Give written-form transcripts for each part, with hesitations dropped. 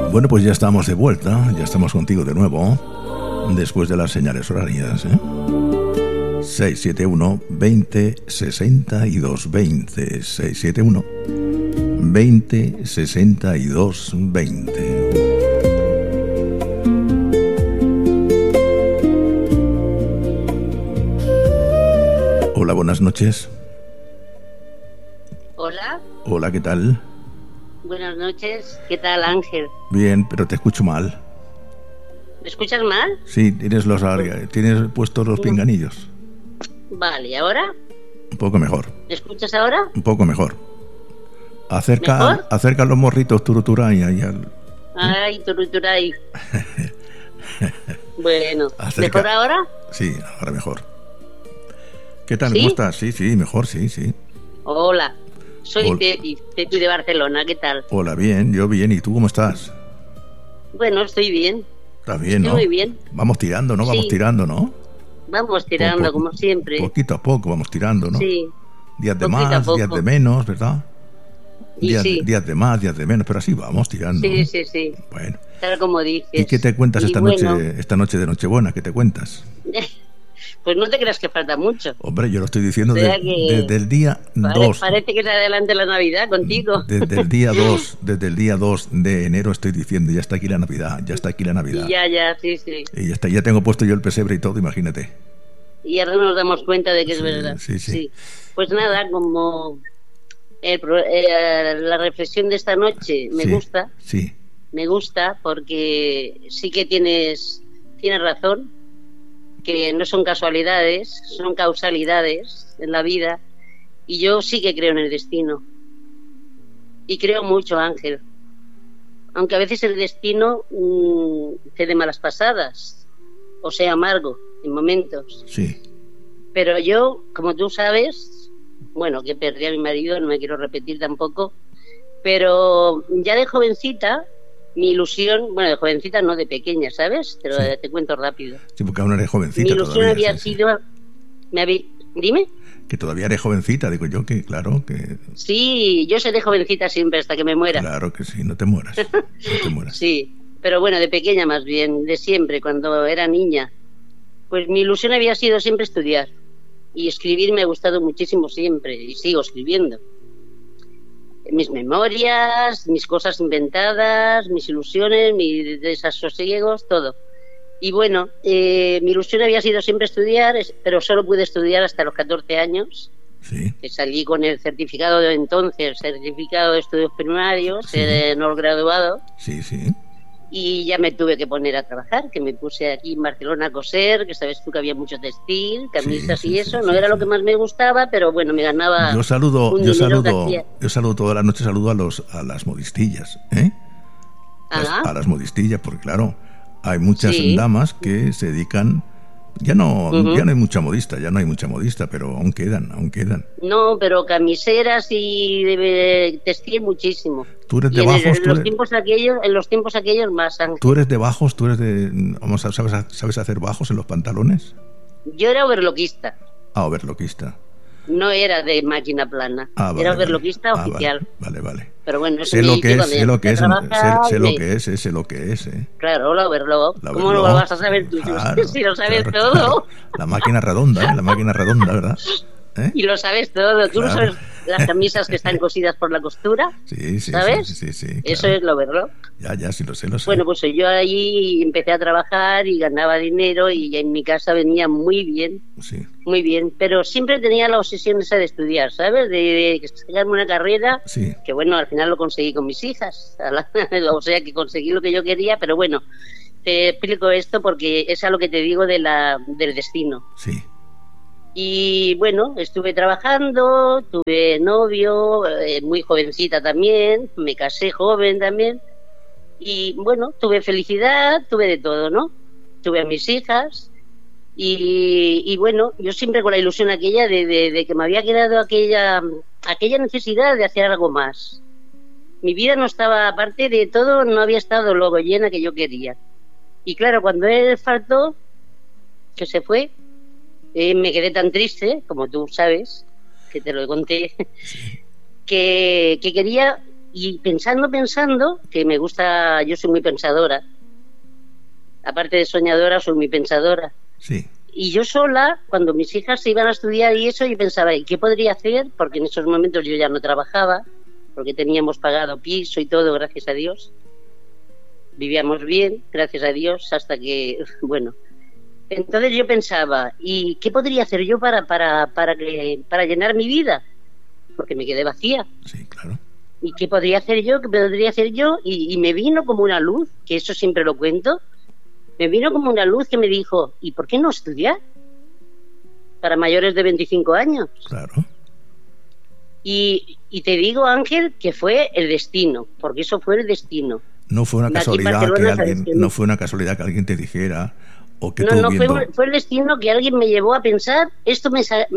Bueno, pues ya estamos de vuelta, ya estamos contigo de nuevo, después de las señales horarias, 671 20 62 20 671 20 62 20. Hola, buenas noches. Hola. Hola, ¿qué tal? Buenas noches. ¿Qué tal, Ángel? Bien, pero te escucho mal. ¿Me escuchas mal? Sí, tienes puestos los pinganillos. Vale, ¿y ahora? Un poco mejor. ¿Me escuchas ahora? Un poco mejor. ¿Mejor? Acerca los morritos turuturay ahí al... Ay, turuturay. Bueno, Acerca... ¿mejor ahora? Sí, ahora mejor. ¿Qué tal? ¿Sí? ¿Cómo estás? Sí, mejor, sí. Hola, soy Pepi de Barcelona, ¿qué tal? Hola, bien, yo bien. ¿Y tú cómo estás? Bueno, estoy bien. ¿Estás bien, estoy no? Muy bien. Vamos tirando, ¿no? Sí. Vamos tirando, ¿no? Vamos tirando, como siempre. Poquito a poco vamos tirando, ¿no? Sí. Días de más, días de menos, ¿verdad? Días de más, días de menos, pero así vamos tirando. Sí. Bueno. Tal como dices. ¿Y qué te cuentas esta noche de Nochebuena? ¿Qué te cuentas? Pues no te creas que falta mucho. Hombre, yo lo estoy diciendo desde el día 2. Parece que se adelante la Navidad contigo. Desde el día 2 de enero estoy diciendo, ya está aquí la Navidad. Y ya, sí. Y ya tengo puesto yo el pesebre y todo, imagínate. Y ahora nos damos cuenta de que es verdad. Sí. Pues nada, como la reflexión de esta noche me gusta. Sí. Me gusta porque sí que tienes razón, que no son casualidades, son causalidades en la vida, y yo sí que creo en el destino. Y creo mucho, Ángel. Aunque a veces el destino te dé malas pasadas, o sea, amargo en momentos. Sí. Pero yo, como tú sabes, bueno, que perdí a mi marido, no me quiero repetir tampoco, pero ya de jovencita, mi ilusión, bueno, de jovencita no, de pequeña, ¿sabes? Te cuento rápido. Sí, porque aún eres jovencita. Mi ilusión todavía, había sido... Dime. Que todavía eres jovencita, digo yo, que claro, que... Sí, yo seré jovencita siempre hasta que me muera. Claro que sí, no te mueras. Sí, pero bueno, de pequeña más bien, de siempre, cuando era niña. Pues mi ilusión había sido siempre estudiar. Y escribir me ha gustado muchísimo siempre, y sigo escribiendo. Mis memorias, mis cosas inventadas, mis ilusiones, mis desasosiegos, todo. Y bueno, mi ilusión había sido siempre estudiar, pero solo pude estudiar hasta los 14 años. Sí. Que salí con el certificado de entonces, certificado de estudios primarios, Sí. No graduado. Sí. Y ya me tuve que poner a trabajar, que me puse aquí en Barcelona a coser, que sabes tú que había mucho textil, camisas y eso. No era lo que más me gustaba, pero bueno, me ganaba. Yo saludo todas las noches, saludo a las modistillas, a las modistillas, porque claro, hay muchas damas que se dedican. Ya no hay mucha modista, pero aún quedan. No, pero camiseras y de textil muchísimo. ¿Tú eres de bajos? En los tiempos aquellos más, Ángel. ¿Tú eres de bajos? ¿Sabes hacer bajos en los pantalones? Yo era overloquista. Overloquista. No era de máquina plana. Era overloquista oficial. Vale. Pero bueno, sé lo que es. Claro, la overlock. ¿Cómo lo vas a saber tú? Claro, si lo sabes todo. La máquina redonda, ¿verdad? Y lo sabes todo. ¿Tú no sabes las camisas que están cosidas por la costura? Sí. ¿Sabes? Sí, claro. Eso es lo overlock. Ya, sí lo sé. Bueno, pues yo allí empecé a trabajar y ganaba dinero y en mi casa venía muy bien. Sí. Muy bien, pero siempre tenía la obsesión esa de estudiar, ¿sabes? De sacarme una carrera, que bueno, al final lo conseguí con mis hijas, o sea que conseguí lo que yo quería, pero bueno, te explico esto porque es a lo que te digo del destino. Sí. Y bueno, estuve trabajando, tuve novio, muy jovencita también, me casé joven también, y bueno, tuve felicidad, tuve de todo, ¿no? Tuve a mis hijas. Y bueno, yo siempre con la ilusión aquella de que me había quedado aquella necesidad de hacer algo más. Mi vida no estaba, aparte de todo, no había estado luego llena que yo quería. Y claro, cuando él faltó, que se fue, me quedé tan triste, como tú sabes, que te lo conté, que quería y pensando, que me gusta, yo soy muy pensadora, aparte de soñadora, soy muy pensadora. Sí. Y yo sola, cuando mis hijas se iban a estudiar y eso, yo pensaba, ¿y qué podría hacer? Porque en esos momentos yo ya no trabajaba, porque teníamos pagado piso y todo, gracias a Dios. Vivíamos bien, gracias a Dios, hasta que, bueno. Entonces yo pensaba, ¿y qué podría hacer yo para llenar mi vida? Porque me quedé vacía. Sí, claro. ¿Y qué podría hacer yo? Y me vino como una luz, que eso siempre lo cuento. Me vino como una luz que me dijo, ¿y por qué no estudiar? Para mayores de 25 años. Claro. Y te digo, Ángel, que fue el destino, porque eso fue el destino. No fue una casualidad que alguien te dijera o que fue el destino que alguien me llevó a pensar, esto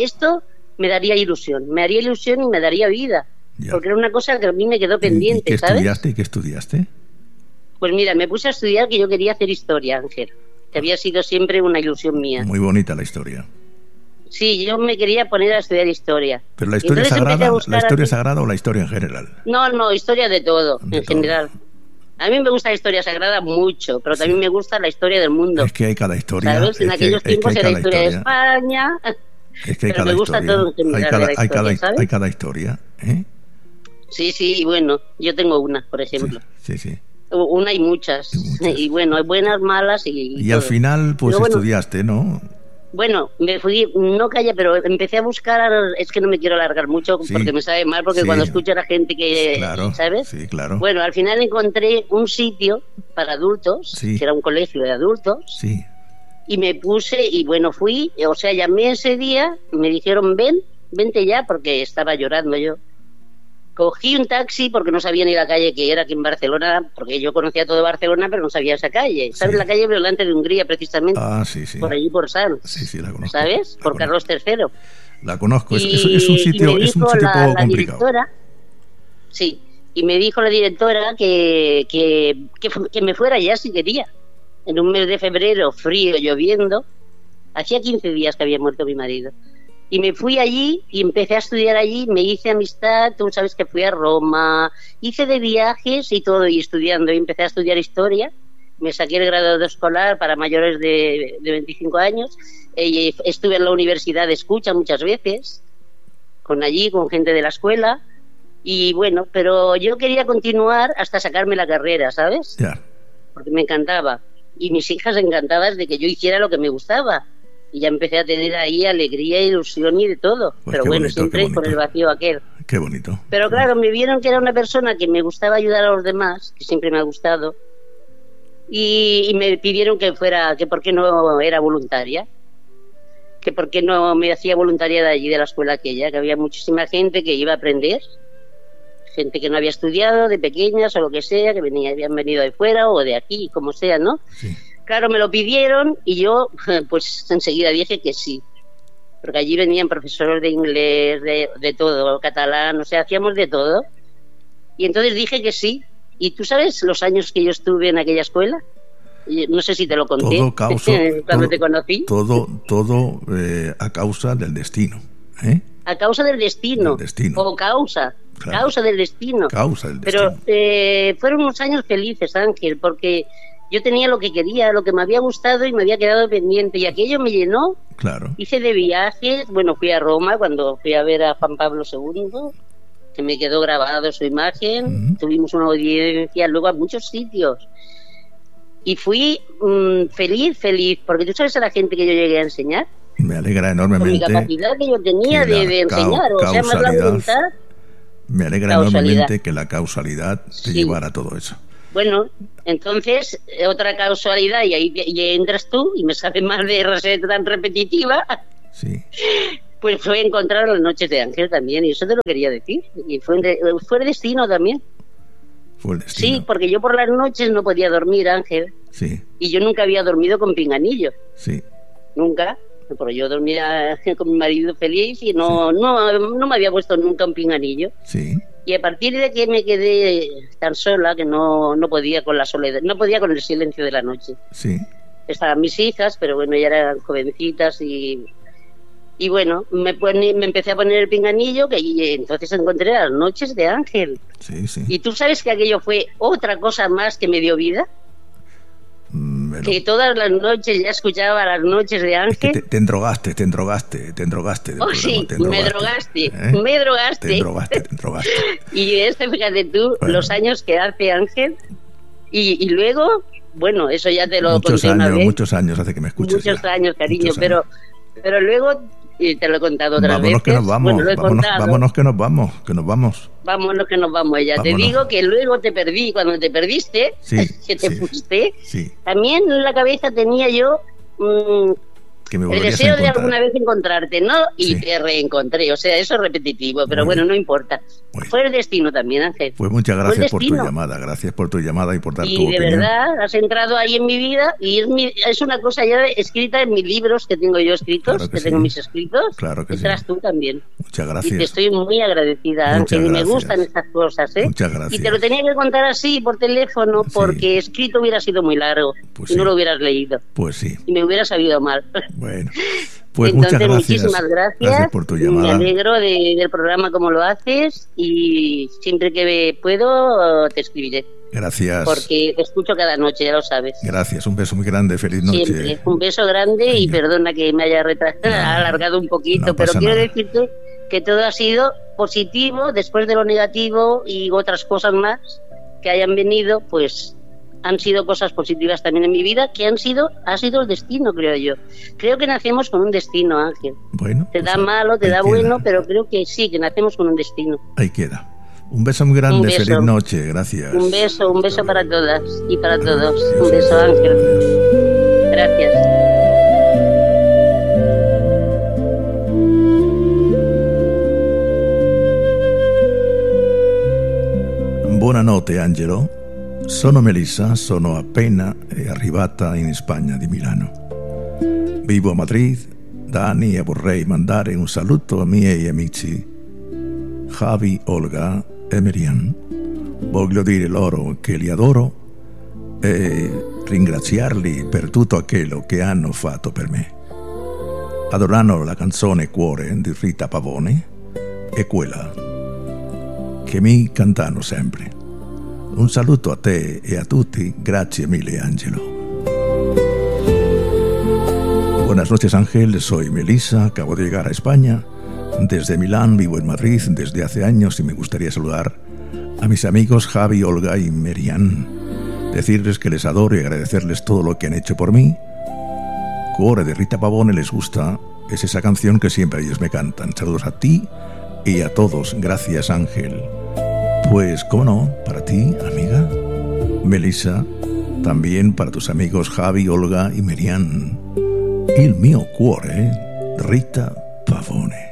me daría ilusión, me haría ilusión y me daría vida. Ya. Porque era una cosa que a mí me quedó pendiente, ¿sabes? ¿Y qué estudiaste? Pues mira, me puse a estudiar que yo quería hacer historia, Ángel, que había sido siempre una ilusión mía. Muy bonita la historia. Sí, yo me quería poner a estudiar historia. ¿Pero la historia sagrada o la historia en general? No, historia de todo, en general. A mí me gusta la historia sagrada mucho, pero también me gusta la historia del mundo. Es que hay cada historia. ¿Sabes? En aquellos tiempos era la historia de España. Es que hay cada historia. Hay cada historia, ¿eh? Sí, bueno, yo tengo una, por ejemplo. Sí. Una y muchas. Y bueno, hay buenas, malas y al final, pues estudiaste, ¿no? Bueno, me fui, no calla, pero empecé a buscar, es que no me quiero alargar mucho porque me sabe mal, porque cuando escucho a la gente que, claro, ¿sabes? Sí, claro. Bueno, al final encontré un sitio para adultos, que era un colegio de adultos, sí. Y me puse, y bueno, fui, o sea, llamé ese día, me dijeron, vente ya, porque estaba llorando yo. Cogí un taxi porque no sabía ni la calle que era aquí en Barcelona, porque yo conocía todo Barcelona, pero no sabía esa calle. ¿Sabes? La calle Violante de Hungría, precisamente. Ah, sí. Por allí, por Sanz. Sí, la conozco. ¿Sabes? Por Carlos III. La conozco. Es un sitio poco complicado. Directora, sí, y me dijo la directora que me fuera ya si quería. En un mes de febrero, frío, lloviendo. Hacía 15 días que había muerto mi marido. Y me fui allí y empecé a estudiar allí, me hice amistad, tú sabes que fui a Roma, hice de viajes y todo, y estudiando, y empecé a estudiar historia, me saqué el grado escolar para mayores de 25 años, estuve en la universidad de escucha muchas veces, con gente de la escuela, y bueno, pero yo quería continuar hasta sacarme la carrera, ¿sabes? Yeah. Porque me encantaba, y mis hijas encantadas de que yo hiciera lo que me gustaba. Y ya empecé a tener ahí alegría, ilusión y de todo. Pues pero bueno, siempre con el vacío aquel. Qué bonito. Pero claro, me vieron que era una persona que me gustaba ayudar a los demás, que siempre me ha gustado. Y me pidieron que por qué no era voluntaria. Que por qué no me hacía voluntaria de allí, de la escuela aquella, que había muchísima gente que iba a aprender. Gente que no había estudiado, de pequeñas o lo que sea, que habían venido de fuera o de aquí, como sea, ¿no? Sí. Claro, me lo pidieron y yo, pues enseguida dije que sí. Porque allí venían profesores de inglés, de todo, catalán, o sea, hacíamos de todo. Y entonces dije que sí. ¿Y tú sabes los años que yo estuve en aquella escuela? No sé si te lo conté cuando te conocí. Todo a causa del destino, ¿eh? A causa del destino. O causa. Claro. Causa del destino. Pero fueron unos años felices, Ángel, porque yo tenía lo que quería, lo que me había gustado y me había quedado pendiente. Y aquello me llenó. Claro. Hice de viajes. Bueno, fui a Roma cuando fui a ver a Juan Pablo II, que me quedó grabado su imagen. Tuvimos una audiencia, luego a muchos sitios. Y fui feliz, porque tú sabes a la gente que yo llegué a enseñar. Me alegra enormemente. Con mi capacidad que yo tenía de enseñar, o sea, más la voluntad. Me alegra enormemente que la causalidad te llevara a todo eso. Bueno, entonces, otra causalidad, y ahí entras tú, y me sabes más de receta tan repetitiva. Sí. Pues fue encontrar las noches de Ángel también, y eso te lo quería decir. Y fue el destino también. Fue el destino. Sí, porque yo por las noches no podía dormir, Ángel. Sí. Y yo nunca había dormido con pinganillo. Sí. Nunca. Pero yo dormía con mi marido feliz y no me había puesto nunca un pinganillo. Sí. Y a partir de que me quedé tan sola que no podía con la soledad, no podía con el silencio de la noche. Sí. Estaban mis hijas, pero bueno, ya eran jovencitas y Y bueno, me empecé a poner el pinganillo, y entonces encontré Las noches de Ángel. Sí, sí. Y tú sabes que aquello fue otra cosa más que me dio vida. Que todas las noches ya escuchaba Las noches de Ángel. Es que te endrogaste. Oh, sí, me drogaste. Te endrogaste. Y fíjate tú, los años que hace Ángel. Y luego, bueno, eso ya te lo conté una vez. Muchos años hace que me escuches. Muchos años, cariño, pero luego, y te lo he contado otras veces. Vámonos que nos vamos. Vámonos que nos vamos. Ya te digo que luego te perdí. Cuando te perdiste, que te fuiste, también en la cabeza tenía yo el deseo de alguna vez encontrarte, ¿no? Y te reencontré. O sea, eso es repetitivo, pero bueno, no importa. Fue el destino también, Ángel. Pues muchas gracias por tu llamada. Gracias por tu llamada y por dar tu opinión. Y de verdad, has entrado ahí en mi vida y es una cosa ya escrita en mis libros que tengo yo escritos, tengo mis escritos. Claro que sí. Tú también. Muchas gracias. Y te estoy muy agradecida, Ángel. Y me gustan estas cosas, ¿eh? Muchas gracias. Y te lo tenía que contar así, por teléfono, porque escrito hubiera sido muy largo. Pues y no lo hubieras leído. Pues sí. Y me hubiera sabido mal. Bueno, pues entonces, muchas gracias. Muchísimas gracias por tu llamada. Me alegro del programa como lo haces y siempre que puedo te escribiré. Gracias. Porque te escucho cada noche, ya lo sabes. Gracias, un beso muy grande, feliz noche. Siempre, un beso grande y perdona que me haya alargado un poquito, pero quiero decirte que todo ha sido positivo después de lo negativo y otras cosas más que hayan venido, pues han sido cosas positivas también en mi vida, que ha sido el destino, creo yo. Creo que nacemos con un destino, Ángel. Bueno, te da malo, te da bueno, pero creo que sí, que nacemos con un destino. Ahí queda. Un beso muy grande, feliz noche, gracias. Un beso para todas y para todos. Un beso, Ángel. Gracias. Buonanotte, Angelo. Sono Melissa, sono appena arrivata in Spagna di Milano. Vivo a Madrid da anni e vorrei mandare un saluto ai miei amici Javi, Olga e Merian. Voglio dire loro che li adoro e ringraziarli per tutto quello che hanno fatto per me. Adorano la canzone Cuore di Rita Pavone e quella che mi cantano sempre. Un saluto a te e a tutti, grazie mille, Angelo. Buenas noches, Ángel, soy Melissa, acabo de llegar a España. Desde Milán, vivo en Madrid desde hace años y me gustaría saludar a mis amigos Javi, Olga y Merian. Decirles que les adoro y agradecerles todo lo que han hecho por mí. Cuore de Rita Pavone les gusta, es esa canción que siempre ellos me cantan. Saludos a ti y a todos, gracias, Ángel. Pues, cómo no, para ti, amiga Melissa, también para tus amigos Javi, Olga y Merian. Il mio cuore, Rita Pavone.